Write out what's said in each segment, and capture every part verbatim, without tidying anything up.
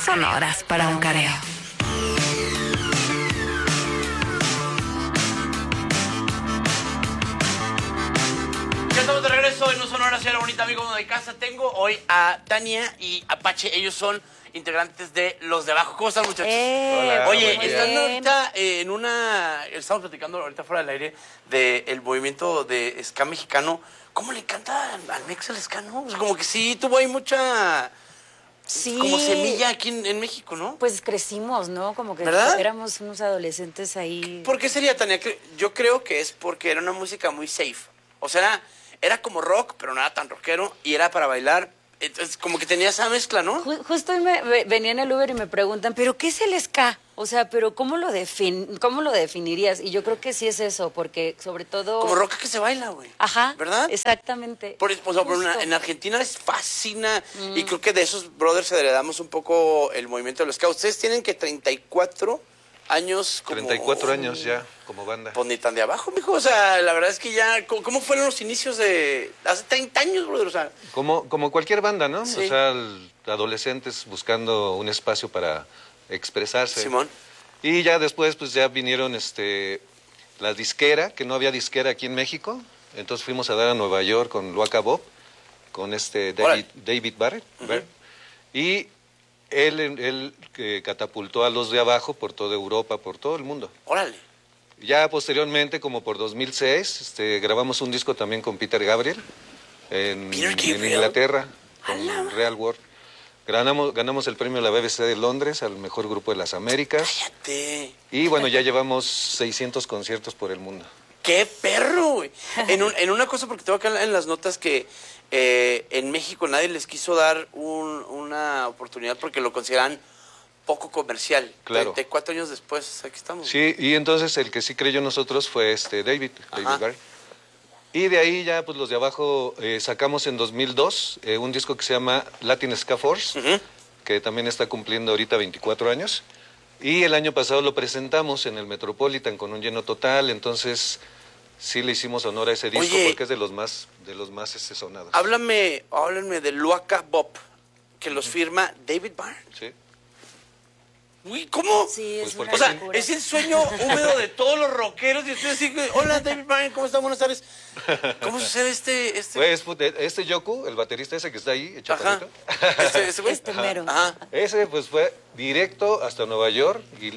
sonoras para un careo. Ya estamos de regreso en Un Sonora hacia la bonita amigo de casa. Tengo hoy a Tania y Apache. Ellos son integrantes de Los de Abajo. ¿Cómo están, muchachos? Eh, Hola, Oye, buen día. están ahorita eh, en una... Estamos platicando ahorita fuera del aire del movimiento de ska mexicano. ¿Cómo le encanta al, al mex el ska, no? O sea, como que sí tuvo ahí mucha... Sí. Como semilla aquí en, en México, ¿no? Pues crecimos, ¿no? Como que ¿Verdad? éramos unos adolescentes ahí. ¿Por qué sería, Tania? Que- Yo creo que es porque era una música muy safe. O sea, era, era como rock, pero no era tan rockero. Y era para bailar. Entonces, como que tenía esa mezcla, ¿no? Ju- Justo hoy me, ve- venía en el Uber y me preguntan, ¿pero qué es el ska? O sea, ¿pero cómo lo, defin cómo lo definirías? Y yo creo que sí es eso, porque sobre todo... Como rock que se baila, güey. Ajá. ¿Verdad? Exactamente. Por, o sea, por una- Justo. en Argentina les fascina. Y creo que de esos brothers heredamos un poco el movimiento de los ska. Ustedes tienen que treinta y cuatro años como... treinta y cuatro años ya como banda. Pues ni tan de abajo, mijo. O sea, la verdad es que ya... ¿Cómo, cómo fueron los inicios de... Hace treinta años, brother? O sea... Como, como cualquier banda, ¿no? Sí. O sea, el- adolescentes buscando un espacio para expresarse. Simón. Y ya después, pues ya vinieron este, la disquera, que no había disquera aquí en México. Entonces fuimos a dar a Nueva York con Luaca Bob, con este David, Órale. David Barrett. Barrett. Y él, él eh, catapultó a Los de Abajo por toda Europa, por todo el mundo. Órale. Ya posteriormente, como por dos mil seis, este, grabamos un disco también con Peter Gabriel en, Peter en Gabriel. Inglaterra, ¡A la con ma- Real World. Ganamos, ganamos el premio de la B B C de Londres al mejor grupo de las Américas. Cállate. Y bueno, ya llevamos seiscientos conciertos por el mundo. ¡Qué perro, güey! En, un- en una cosa, porque tengo acá en las notas que eh, en México nadie les quiso dar un- una oportunidad porque lo consideran poco comercial. Claro. treinta y cuatro años después, aquí estamos. Sí, y entonces el que sí creyó en nosotros fue este David, David Ajá. Barrett. Y de ahí ya, pues los de abajo, eh, sacamos en dos mil dos eh, un disco que se llama Latin Ska Force, Ujú. que también está cumpliendo ahorita veinticuatro años. Y el año pasado lo presentamos en el Metropolitan con un lleno total, entonces sí le hicimos honor a ese disco Oye. porque es de los más, de los más este, sonados. Háblame, háblenme de Luaca Bob, que los firma David Byrne. Sí. Uy, ¿cómo? Sí, es Pues una porque O sea, locura. es el sueño húmedo de todos los rockeros. Y estoy así, hola David Byrne, ¿cómo estás? Buenas tardes. ¿Cómo sucede este...? este... Pues este Yoku, el baterista ese que está ahí, el Ajá. chaparrito, Este, este güey. Este mero. Ajá. ese pues fue directo hasta Nueva York y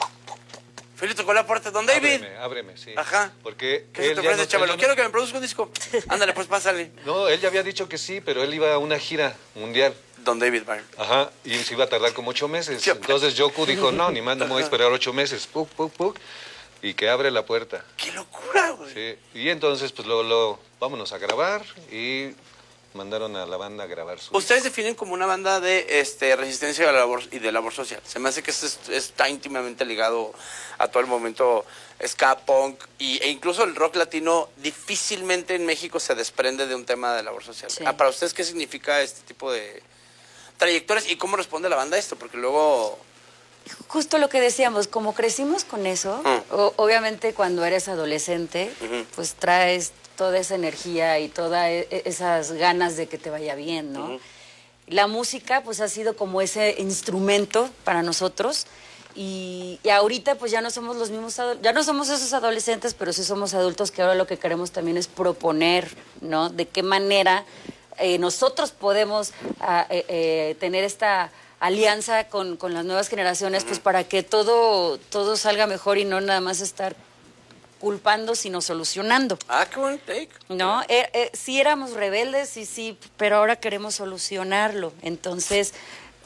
Felipe tocó la puerta, don David. ábreme, ábreme, sí. Ajá. Porque ¿Qué se él te ya ofrece, no- chavalo? él ya no- Quiero que me produzca un disco. Ándale, pues pásale. No, él ya había dicho que sí, pero él iba a una gira mundial. Don David Byrne. Ajá, y se iba a tardar como ocho meses. Sí. Entonces Yoku dijo, no, ni más, no me voy a esperar ocho meses. Puc, puc, puc, y que abre la puerta. ¡Qué locura, güey! Sí. Y entonces, pues luego, luego, vámonos a grabar y mandaron a la banda a grabar su... Ustedes definen como una banda de este, resistencia y de labor, y de labor social. Se me hace que eso es- está íntimamente ligado a todo el momento ska, punk y, e incluso el rock latino difícilmente en México se desprende de un tema de labor social. Sí. Ah, para ustedes, ¿qué significa este tipo de trayectorias y cómo responde la banda a esto? Porque luego... Justo lo que decíamos, como crecimos con eso, Mm. o- obviamente cuando eres adolescente, Ujú. pues traes toda esa energía y todas esas ganas de que te vaya bien, ¿no? Ujú. La música pues ha sido como ese instrumento para nosotros y, y ahorita pues ya no somos los mismos, ado- ya no somos esos adolescentes, pero sí somos adultos que ahora lo que queremos también es proponer, ¿no? De qué manera eh, nosotros podemos ah, eh, eh, tener esta alianza con, con las nuevas generaciones, pues para que todo, todo salga mejor y no nada más estar culpando, sino solucionando. Ah, qué buen take. ¿No? Eh, eh, sí éramos rebeldes y sí, pero ahora queremos solucionarlo. Entonces,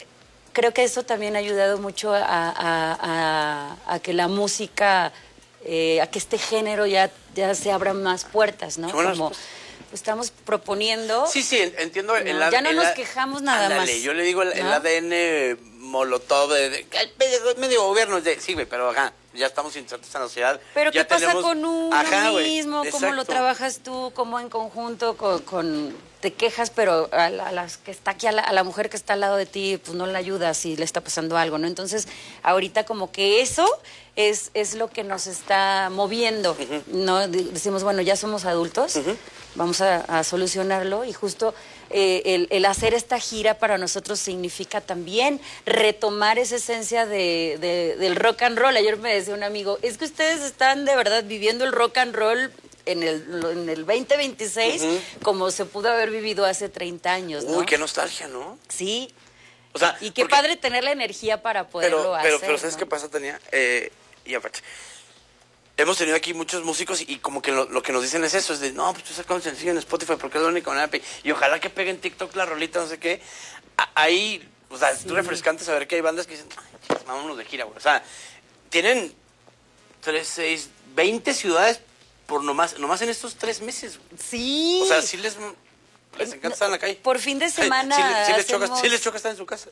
creo que eso también ha ayudado mucho a, a- a- a que la música, eh, a que este género ya, ya se abran más puertas, ¿no? Qué buena Como respuesta. pues, estamos proponiendo. Sí, sí, en- entiendo. el No, A- ya no el nos A- quejamos nada Ándale, más, yo le digo el, el ¿no? A D N molotov de, de- que el medio, medio gobierno, es de, sí, güey, pero ajá, ya estamos insertos en la sociedad. Pero ya ¿qué pasa tenemos- con uno Ajá, güey, mismo? ¿Cómo lo exacto. trabajas tú? ¿Cómo en conjunto con, con- te quejas, pero a la, a las que está aquí, a la, a la mujer que está al lado de ti, pues no la ayudas si le está pasando algo, ¿no? Entonces, ahorita como que eso es, es lo que nos está moviendo, ¿no? De- Decimos, bueno, ya somos adultos, vamos a, a solucionarlo y justo eh, el, el hacer esta gira para nosotros significa también retomar esa esencia de, de, del rock and roll. Ayer me decía un amigo, es que ustedes están de verdad viviendo el rock and roll en el, en el veinte veintiséis uh-huh. como se pudo haber vivido hace treinta años, ¿no? Uy, qué nostalgia, ¿no? Sí. O sea, y qué porque, padre tener la energía para poderlo pero, hacer. Pero, pero ¿sabes ¿no? qué pasa, Tania? Eh, y aparte, hemos tenido aquí muchos músicos y, y como que lo, lo que nos dicen es eso, es de, no, pues tú sacas un sencillo en Spotify porque es la única manera. Y ojalá que pegue en TikTok la rolita, no sé qué. A, ahí, o sea, sí. es refrescante saber que hay bandas que dicen, ay, vámonos de gira, güey. O sea, tienen tres, seis, veinte ciudades por nomás, nomás en estos tres meses. Sí. O sea, sí les... Les encanta estar en la calle. Por fin de semana. Sí, sí, sí, les, hacemos... choca, sí les choca estar en su casa.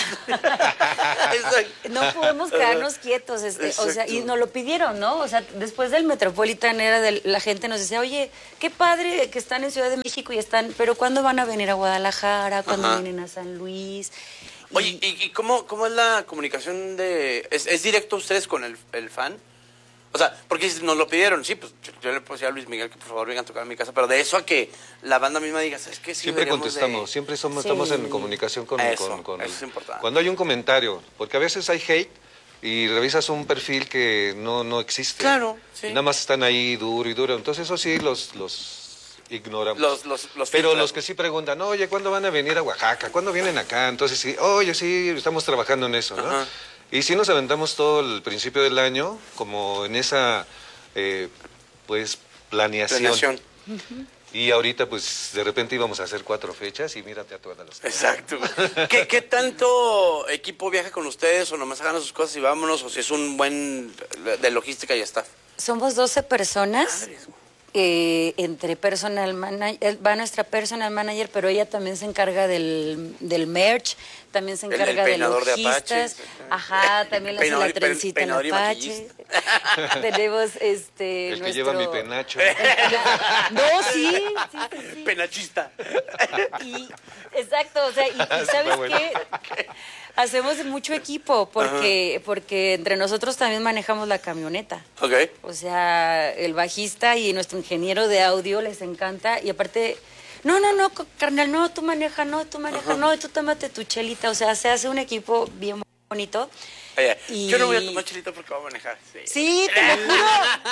No podemos quedarnos quietos. Este, o sea, y nos lo pidieron, ¿no? O sea, después del Metropolitan era de, la gente nos decía, oye, qué padre que están en Ciudad de México y están, pero ¿cuándo van a venir a Guadalajara? ¿Cuándo Ajá. vienen a San Luis? Y... Oye, ¿y, y cómo, cómo es la comunicación de... ¿Es, es directo ustedes con el, el fan? O sea, porque nos lo pidieron, sí, pues yo, yo le puedo decir a Luis Miguel que por favor vengan a tocar a mi casa, pero de eso a que la banda misma diga, ¿sabes qué? Sí, siempre contestamos, de... siempre somos, sí. estamos en comunicación con... Eso, con, con eso el, es importante. Cuando hay un comentario, porque a veces hay hate y revisas un perfil que no, no existe. Claro, sí. Y nada más están ahí duro y duro, entonces eso sí los... los ignoramos. Los, los, los Pero filtran. los que sí preguntan, oye, ¿cuándo van a venir a Oaxaca? ¿Cuándo vienen acá? Entonces sí, oye, sí, estamos trabajando en eso, ¿no? Ajá. Y sí nos aventamos todo el principio del año, como en esa... Eh, pues planeación, planeación. Y ahorita pues de repente íbamos a hacer cuatro fechas y mírate a todas las cosas. Exacto. ¿Qué, ¿Qué tanto equipo viaja con ustedes o nomás hagan sus cosas y vámonos o si es un buen de logística y staff? Somos doce personas. Madres, Eh, entre personal manager, va nuestra personal manager, pero ella también se encarga del, del merch, también se encarga el, el de logistas, de ajá, también le hace la trencita en Apache. Tenemos este el nuestro... que lleva mi penacho. No, sí, sí, sí, sí. Penachista. Y, exacto, o sea, y, y ¿sabes bueno. qué? Hacemos mucho equipo porque Ajá. porque entre nosotros también manejamos la camioneta. Okay. O sea, el bajista y nuestro ingeniero de audio les encanta y aparte, no, no, no, carnal, no, tú maneja, no, tú maneja, Ajá. no, tú tómate tu chelita. O sea, se hace un equipo bien bonito. Oye, y... Yo no voy a tomar chelita porque voy a manejar. Sí, sí te lo juro.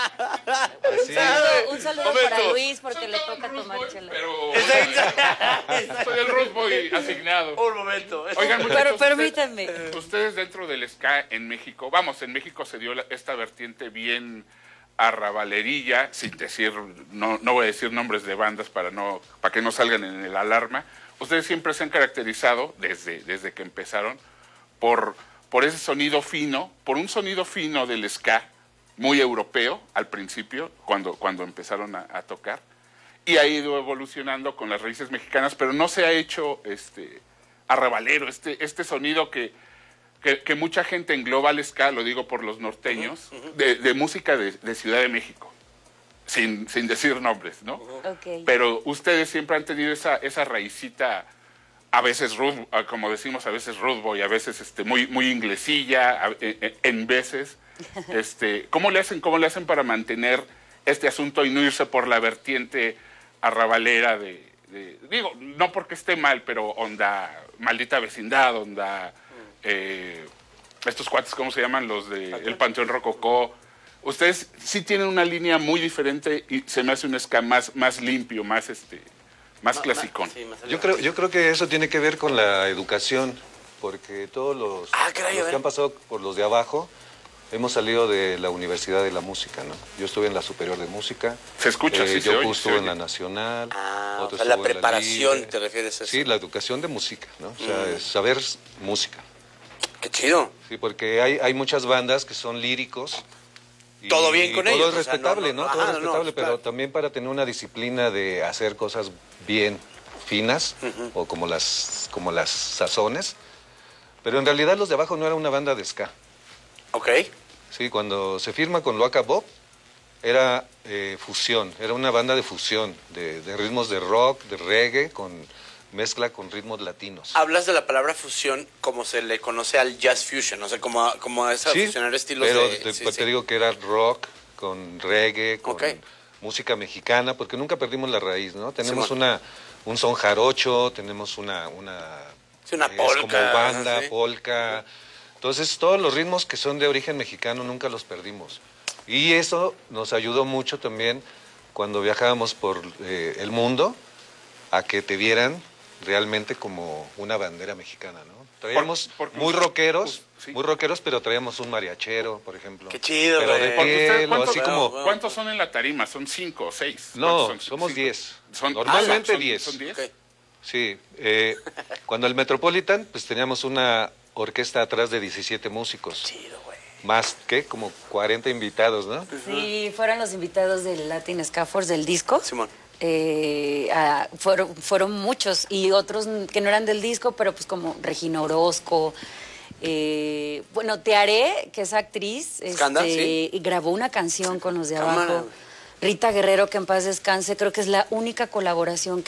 Sí. Un saludo, un saludo para Luis porque le toca tomar chela. Pero soy el Rose Boy asignado. Un momento. Oigan, pero permítanme. Ustedes, ustedes dentro del ska en México, vamos, en México se dio esta vertiente bien arrabalerilla, sin decir, no, no voy a decir nombres de bandas para no, para que no salgan en el alarma. Ustedes siempre se han caracterizado desde, desde que empezaron por por ese sonido fino, por un sonido fino del ska, muy europeo al principio, cuando, cuando empezaron a, a tocar, y ha ido evolucionando con las raíces mexicanas, pero no se ha hecho este arrabalero, este, este sonido que, que, que mucha gente engloba al ska, lo digo por los norteños, uh -huh. de, de música de, de Ciudad de México, sin, sin decir nombres, ¿no? Uh -huh. Okay. Pero ustedes siempre han tenido esa, esa raicita, a veces rude, como decimos, a veces rude boy, a veces este, muy, muy inglesilla, a, en, en veces. Este, ¿cómo le hacen, cómo le hacen para mantener este asunto y no irse por la vertiente arrabalera de, de digo, no porque esté mal, pero onda Maldita Vecindad, onda eh, estos cuates, ¿cómo se llaman? Los de El Panteón Rococó. Ustedes sí tienen una línea muy diferente y se me hace un ska más, más limpio, más este... Más ma, clasicón. Ma, sí, más yo creo, yo creo que eso tiene que ver con la educación, porque todos los, ah, caray, los que han pasado por los de abajo, hemos salido de la Universidad de la Música, ¿no? Yo estuve en la Superior de Música. Se escucha, eh, sí, Yo se oye, estuve se en la oye. Nacional. Ah, o sea, la preparación, la ¿te refieres a eso? Sí, la educación de música, ¿no? O sea, mm. es saber música. Qué chido. Sí, porque hay, hay muchas bandas que son líricos. Y todo bien con todo ellos. Todo es respetable, o sea, no, no, ¿no? ajá, Todo es respetable, no, pero claro. también para tener una disciplina de hacer cosas bien finas, uh-huh. o como las, como las sazones. Pero en realidad los de abajo no era una banda de ska. Ok. Sí, cuando se firma con Loaca Bob, era eh, fusión, era una banda de fusión, de, de ritmos de rock, de reggae, con mezcla con ritmos latinos. Hablas de la palabra fusión como se le conoce al jazz fusion, o sea, como, como a esa sí, fusionar estilos pero de... te, sí, te sí. digo que era rock, con reggae, con okay. música mexicana, porque nunca perdimos la raíz, ¿no? Tenemos sí, una, un son jarocho, tenemos una... una Sí, una es polca, como banda, ¿sí? polca. Entonces, todos los ritmos que son de origen mexicano nunca los perdimos. Y eso nos ayudó mucho también cuando viajábamos por eh, el mundo a que te vieran realmente como una bandera mexicana, ¿no? Traíamos Por- porque muy usted- rockeros, pues, sí. muy rockeros, pero traíamos un mariachero, por ejemplo. Qué chido, Pero güey. de Porque ustedes, piel, o ¿cuántos, así como... Wow. ¿cuántos son en la tarima? ¿Son cinco o seis? No, ¿Cuántos son? somos Cinco. diez. Son- Normalmente ah, son- diez. ¿Son diez? Ok. Sí, eh, cuando el Metropolitan, pues teníamos una orquesta atrás de diecisiete músicos. Chido, güey. Más que como cuarenta invitados, ¿no? Sí, fueron los invitados del Latin Ska Force del disco. Simón. Eh, ah, fueron, fueron muchos y otros que no eran del disco, pero pues como Regina Orozco. Eh, bueno, Tearé, que es actriz, Skanda, este, sí. y grabó una canción con los de Cámara, abajo. güey. Rita Guerrero, que en paz descanse, creo que es la única colaboración que